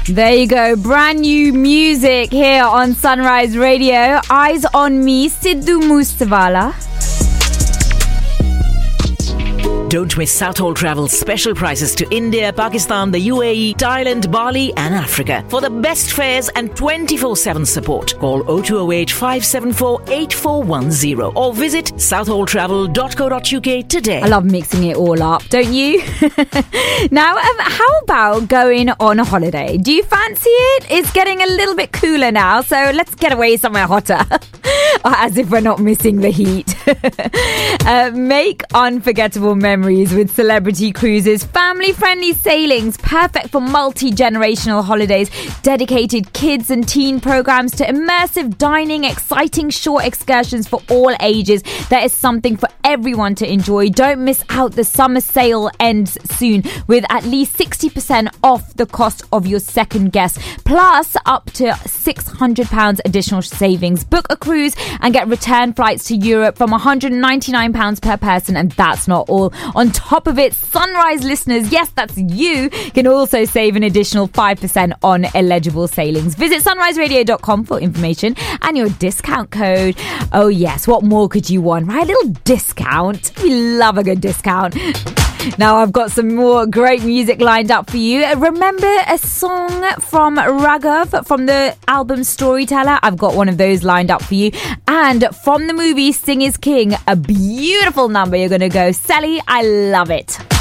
There you go. Brand new music here on Sunrise Radio. Eyes on Me, Sidhu Moosewala. Don't miss Southall Travel's special prices to India, Pakistan, the UAE, Thailand, Bali and Africa. For the best fares and 24/7 support, call 0208 574 8410 or visit southalltravel.co.uk today. I love mixing it all up, don't you? Now, how about going on a holiday? Do you fancy it? It's getting a little bit cooler now, so let's get away somewhere hotter. As if we're not missing the heat. Make unforgettable memories with Celebrity Cruises. Family-friendly sailings, perfect for multi-generational holidays. Dedicated kids and teen programs to immersive dining, exciting short excursions for all ages. There is something for everyone to enjoy. Don't miss out. The summer sale ends soon with at least 60% off the cost of your second guest. Plus, up to £600 additional savings. Book a cruise and get return flights to Europe from £199 per person, and that's not all. On top of it, Sunrise listeners, yes, that's you, can also save an additional 5% on eligible sailings. Visit sunriseradio.com for information and your discount code. Oh yes, what more could you want, right? A little discount. We love a good discount. Now I've got some more great music lined up for you. Remember a song from Raghav from the album Storyteller? I've got one of those lined up for you. And from the movie Sing is King, a beautiful number you're going to go, Sally, I love it.